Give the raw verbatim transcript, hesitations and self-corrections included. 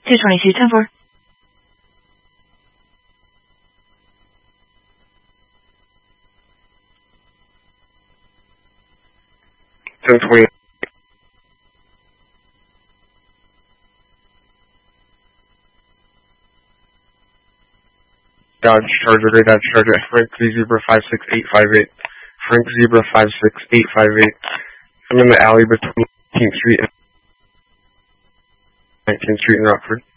two twenty-two, ten four. ten twenty. Dodge Charger, Gray Dodge Charger, Frank Zebra five six eight five eight. Frank Zebra five six eight five eight. I'm in the alley between nineteenth Street and nineteenth Street in Rockford.